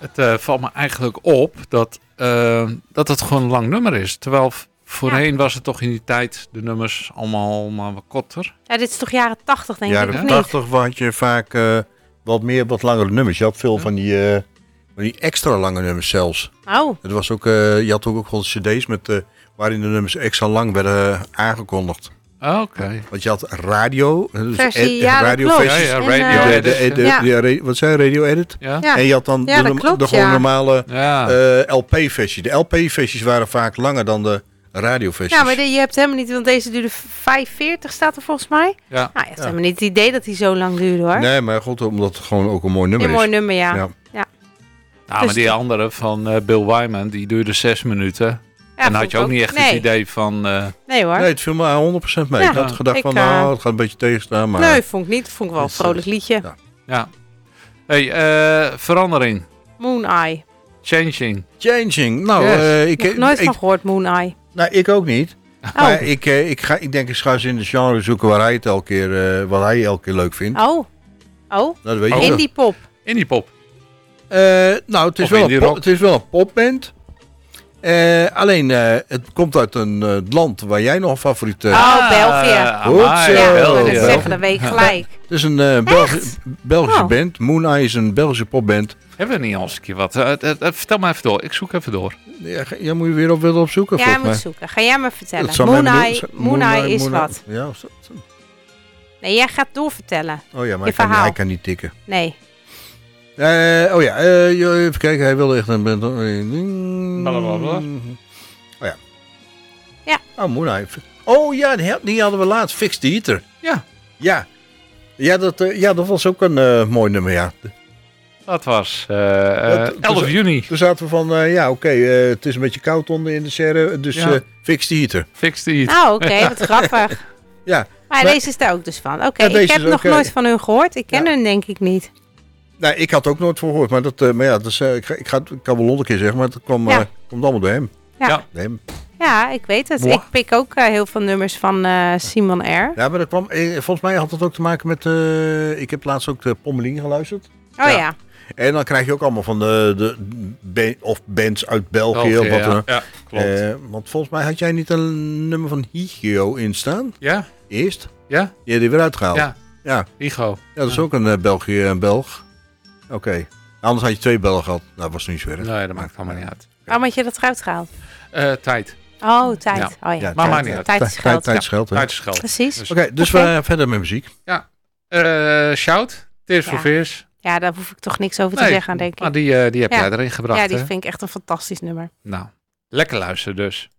Het valt me eigenlijk op dat het gewoon een lang nummer is. Terwijl voorheen was het toch in die tijd de nummers allemaal maar wat korter. Ja, dit is toch jaren 80 denk ik, of Jaren niet? 80 had je vaak wat langere nummers. Je had veel van die extra lange nummers zelfs. Oh, Het was ook, je had ook wel cd's waarin de nummers extra lang werden aangekondigd. Oké. Want je had radio, dus versie, ja, dat radioversies. klopt. Ja, En, radio. Wat zei radio edit? Ja. Ja. En je had dan Ja, dat klopt, de gewoon ja. normale Ja. LP-versie. De LP-versies waren vaak langer dan de radioversies. Ja, maar je hebt helemaal niet, want deze duurde 45 staat er volgens mij. Ja. Nou, je hebt helemaal niet het idee dat hij zo lang duurde hoor. Nee, maar goed, omdat het gewoon ook een mooi nummer Een is. mooi nummer, ja. Ja. Nou, maar die andere van Bill Wyman, die duurde 6 minuten. Ja, en dan vond had je ik ook niet echt nee. het idee van... Nee hoor. Nee, het viel me 100% mee. Ja. Ik had gedacht Ik, van, het gaat een beetje tegenstaan. Maar Nee, vond ik niet. Vond ik wel een Dus, vrolijk liedje. ja. Ja. Hey, verandering. Moon Eye. Changing. Changing. Nou, Yes. Nog nooit van gehoord, Moon Eye. nou, ik ook niet. Oh. Maar ik denk, ik ga eens in de genre zoeken waar hij het elke keer, wat hij elke keer leuk vindt. Oh. Nou, dat weet je wel. Indie pop. Indie pop. Nou, het is, Of wel indie rock. het is wel een popband. Alleen, het komt uit een land waar jij nog een favoriet... België. Goed amai, zo. Ja, ik België. wil het België. zeggen, dat weet ik gelijk. Het is een Belgische Oh. band. Moon Eye is een Belgische popband. Hebben we niet al eens een keer wat? Vertel maar even door. Ik zoek even door. Ja, jij moet je weer op zoeken, Ja, je volgens moet mij. zoeken. Ga jij maar vertellen. Dat zou mij Moon Eye is wat. Ja, Nee, jij gaat doorvertellen. oh ja, maar Je hij verhaal. kan niet tikken. Nee. Even kijken, hij wilde echt een band. Blablabla. Oh ja. Ja. Oh, Moon Eye. Oh ja, die hadden we laatst. Fix the Heater. Ja. Ja. Ja, dat was ook een mooi nummer, ja. Dat was Dat- 11 juni. Toen zaten we van, het is een beetje koud onder in de serre, dus Ja. fix the heater. Fix the heat. Oh, oké. Wat grappig. Ja. Maar Maar- deze is daar ook dus van. Oké, Ja, deze ik heb is nog ook, nooit van hun gehoord. Ik ken ja. hun denk ik niet. Nou, ik had ook nooit voor gehoord, maar ik kan wel 100 keer zeggen, maar het komt allemaal door hem. Ja, Ja. Door hem. ja ik weet het. Mwah. Ik pik ook heel veel nummers van Simon R. Ja, maar dat kwam, volgens mij had het ook te maken met, ik heb laatst ook de Pommelien geluisterd. Oh Ja. ja. En dan krijg je ook allemaal van of bands uit België. Of wat dan ook. ja, klopt. Want volgens mij had jij niet een nummer van Higio in staan, Ja? eerst. Ja? Die had je weer uitgehaald. Ja. Ja. Igo. Ja, dat is ook een Belg. Oké. Anders had je 2 Belgen gehad. Nou, dat was niet zo erg. Nee, dat maakt allemaal niet uit. Waarom had je dat eruit gehaald? Tijd. Oh, tijd. Ja. Oh ja. Ja, Maar maakt niet uit. Tijd is geld. Tijd is geld, hè? Tijd is geld. Precies. Oké, dus we verder met muziek. Shout. Tears Ja. for Fears. Ja, daar hoef ik toch niks over te Nee, zeggen, denk Maar ik. die heb Ja. jij erin gebracht, Ja, die hè? vind ik echt een fantastisch nummer. Nou, lekker luisteren dus.